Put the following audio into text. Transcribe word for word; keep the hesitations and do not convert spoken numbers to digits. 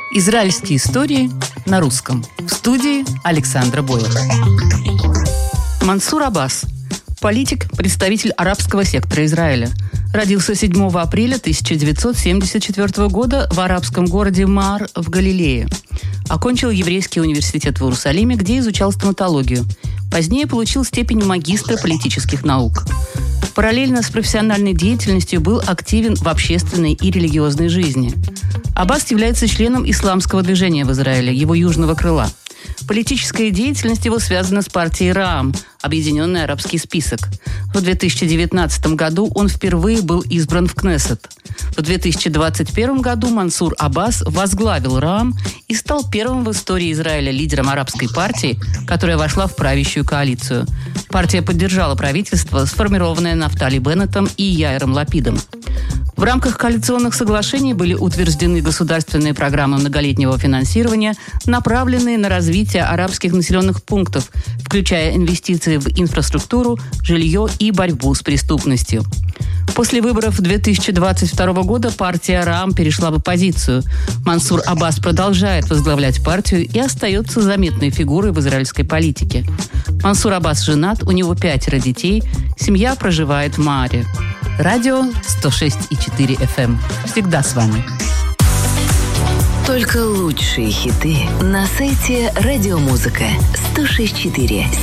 Израильские истории на русском. В студии Александра Бойлер. Мансур Аббас. Политик, представитель арабского сектора Израиля. Родился седьмого апреля тысяча девятьсот семьдесят четвёртого года в арабском городе Маар в Галилее. Окончил еврейский университет в Иерусалиме, где изучал стоматологию. Позднее получил степень магистра политических наук. Параллельно с профессиональной деятельностью был активен в общественной и религиозной жизни. Аббас является членом исламского движения в Израиле, его южного крыла. Политическая деятельность его связана с партией Раам, Объединенный арабский список. В две тысячи девятнадцатом году он впервые был избран в Кнессет. В две тысячи двадцать первом году Мансур Аббас возглавил Раам и стал первым в истории Израиля лидером арабской партии, которая вошла в правящую коалицию. Партия поддержала правительство, сформированное Нафтали Беннетом и Яиром Лапидом. В рамках коалиционных соглашений были утверждены государственные программы многолетнего финансирования, направленные на развитие арабских населенных пунктов, включая инвестиции в инфраструктуру, жилье и борьбу с преступностью. После выборов две тысячи двадцать второго года партия Раам перешла в оппозицию. Мансур Аббас продолжает возглавлять партию и остается заметной фигурой в израильской политике. Мансур Аббас женат, у него пятеро детей, семья проживает в Мааре. Радио сто шесть и четыре эф эм. Всегда с вами. Только лучшие хиты на сайте Радиомузыка сто шесть и четыре.